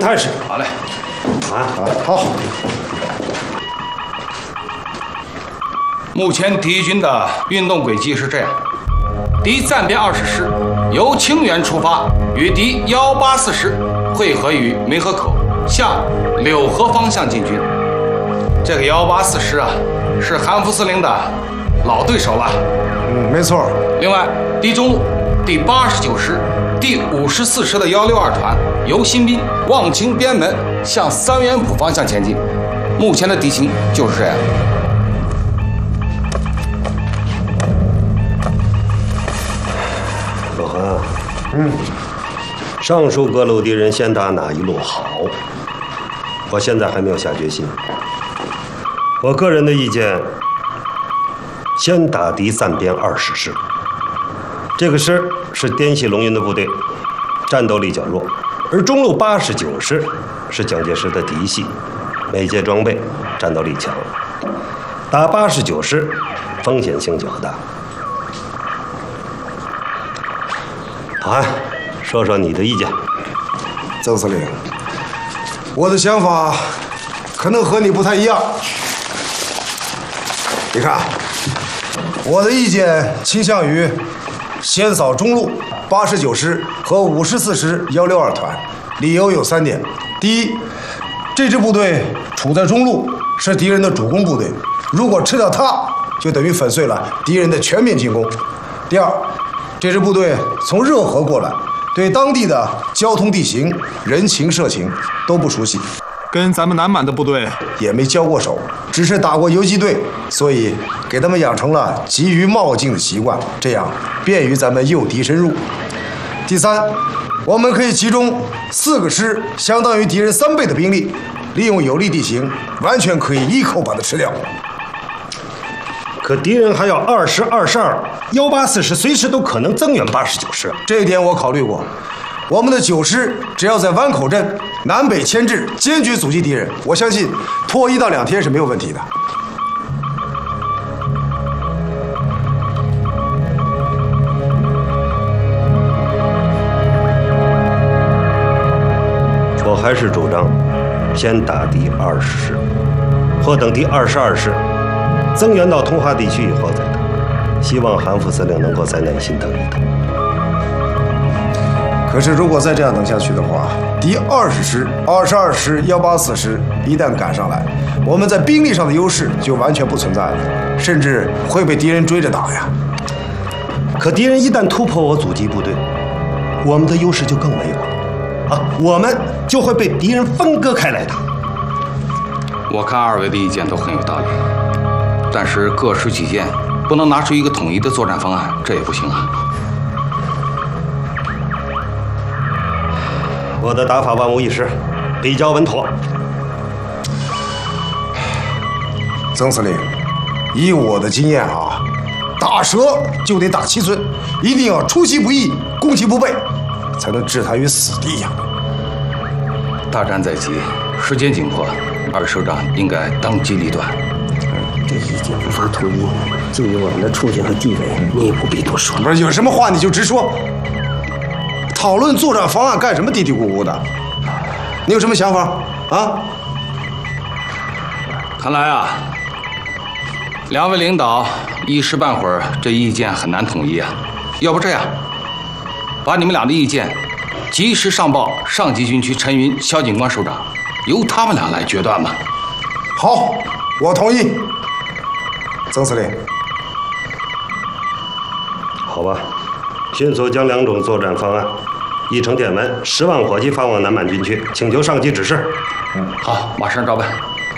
开始。 好嘞。 好。 目前敌军的运动轨迹是这样：敌暂编20师由清源出发，与敌184师会合于梅河口，向柳河方向进军。这个184师啊，是韩副司令的老对手了。 没错。 另外，敌中路第89师、第54师的162团由新滨、望清边门向三元浦方向前进。目前的敌情就是这样。 老韩，上述各路敌人先打哪一路好？我现在还没有下决心。我个人的意见，先打敌暂编20师。这个师是滇西龙云的部队，战斗力较弱；而中路89师是蒋介石的嫡系，每届装备，战斗力强。打89师，风险性较大。老韩，说说你的意见。 曾司令，我的想法可能和你不太一样。你看，我的意见倾向于先扫中路89师和54师162团，理由有3点：第一，这支部队处在中路，是敌人的主攻部队，如果吃掉它，就等于粉碎了敌人的全面进攻；第二，这支部队从热河过来，对当地的交通地形、人情社情都不熟悉， 跟咱们南满的部队也没交过手，只是打过游击队，所以给他们养成了急于冒进的习惯，这样便于咱们诱敌深入。第三，我们可以集中4个师，相当于敌人3倍的兵力，利用有利地形，完全可以一口把它吃掉。 可敌人还有20、22、184师，随时都可能增援89师。 这一点我考虑过。我们的9师只要在湾口镇南北牵制，坚决阻击敌人，我相信拖1到2天是没有问题的。 我还是主张先打敌20师，或等敌22师增援到通化地区以后再打。希望韩副司令能够再耐心等一等。 可是如果再这样等下去的话，敌20师、22师、184师一旦赶上来，我们在兵力上的优势就完全不存在了，甚至会被敌人追着打呀。 可敌人一旦突破我阻击部队，我们的优势就更没有了啊！我们就会被敌人分割开来打。 我看2位的意见都很有道理，但是各抒己见，不能拿出一个统一的作战方案，这也不行啊。 我的打法万无一失，比较稳妥。 曾司令，以我的经验啊，打蛇就得打7寸，一定要出其不意，攻其不备，才能置他于死地呀。 大战在即，时间紧迫，2位首长应该当机立断。 这意见无法统一，鉴于我们的处境和地位，你也不必多说。 不是，有什么话你就直说。讨论作战方案干什么嘀嘀咕咕的？你有什么想法啊？ 看来啊，2位领导一时半会儿这意见很难统一啊。要不这样，把你们俩的意见及时上报上级军区陈云、萧警官首长，由他们俩来决断吧。 好，我同意。曾司令， 好吧，迅速将2种作战方案译成电文，10万火急发往南满军区，请求上级指示。 好，马上照办。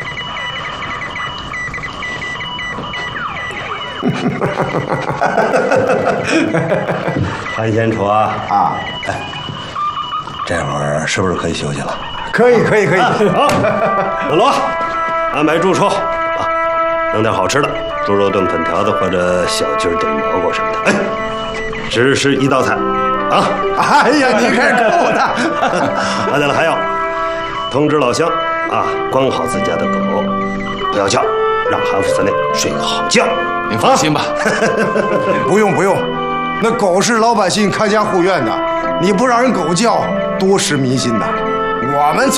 韩先楚啊，哎，这会儿是不是可以休息了？ 可以。 好，老罗，安排住处啊，弄点好吃的，猪肉炖粉条子或者小鸡炖蘑菇什么的。哎，只是1道菜啊！ 哎呀，你可是够的。 对了，还有通知老乡啊，管好自家的狗，不要叫，让韩副司令睡个好觉。 您放心吧。 不用，那狗是老百姓看家护院的，你不让人狗叫，多失民心呐。我们